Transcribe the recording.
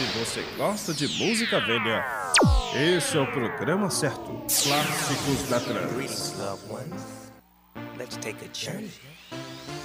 Se você gosta de música velha, esse é o programa certo. Clássicos da Trans. Greetings, loved ones. Let's take a journey